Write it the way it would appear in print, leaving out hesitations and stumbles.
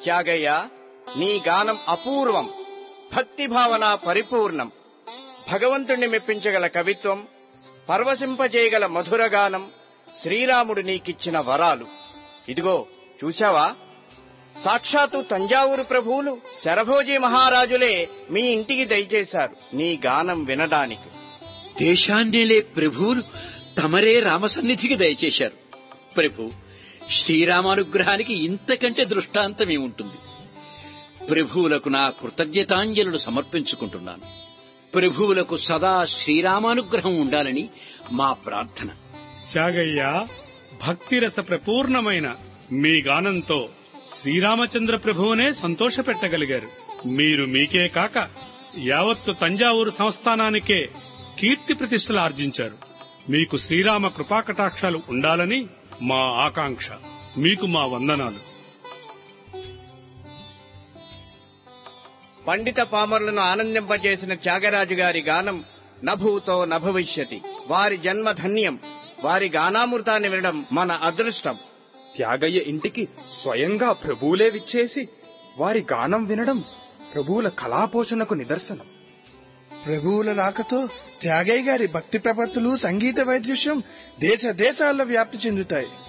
త్యాగయ్య, నీ గానం అపూర్వం, భక్తి భావన పరిపూర్ణం. భగవంతుణ్ణి మెప్పించగల కవిత్వం, పరవశింపజేయగల మధురగానం శ్రీరాముడు నీకిచ్చిన వరాలు. ఇదిగో చూశావా, సాక్షాత్తు తంజావూరు ప్రభువులు శరభోజీ మహారాజులే మీ ఇంటికి దయచేశారు నీ గానం వినడానికి. దేశాన్నేలే ప్రభువులు తమరే రామసన్నిధికి దయచేశారు. ప్రభు, శ్రీరామానుగ్రహానికి ఇంతకంటే దృష్టాంతమేముంటుంది? ప్రభువులకు నా కృతజ్ఞతాంజలులు సమర్పించుకుంటున్నాను. ప్రభువులకు సదా శ్రీరామానుగ్రహం ఉండాలని మా ప్రార్థన. త్యాగయ్య, భక్తిరస ప్రపూర్ణమైన మీ గానంతో శ్రీరామచంద్ర ప్రభువునే సంతోషపెట్టగలిగారు. మీరు మీకే కాక యావత్తు తంజావూరు సంస్థానానికే కీర్తి ప్రతిష్టలు ఆర్జించారు. మీకు శ్రీరామ కృపాకటాక్షాలు ఉండాలని మా ఆకాంక్ష. మీకు మా వందనాలు. పండిత పామరులను ఆనందింపజేసిన త్యాగరాజు గారి గానం నభూతో నభవిష్యతి. వారి జన్మ ధన్యం. వారి గానామృతాన్ని వినడం మన అదృష్టం. త్యాగయ్య ఇంటికి స్వయంగా ప్రభువులే విచ్చేసి వారి గానం వినడం ప్రభువుల కళాపోషణకు నిదర్శనం. ప్రభువుల రాకతో త్యాగయ్య గారి భక్తి ప్రపత్తులు, సంగీత వైదృశ్యం దేశ దేశాల్లో వ్యాప్తి చెందుతాయి.